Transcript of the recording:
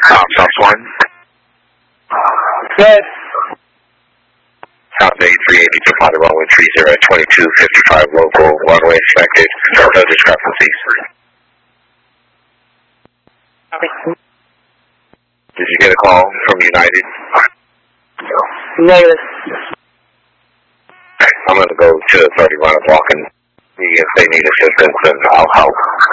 South 1. Good. South 8380 to fly the runway 30 2255 local, runway expected, no discrepancies. Did you get a call from United? Negative. I'm going to go to 30 run a block and see if they need assistance, and I'll help.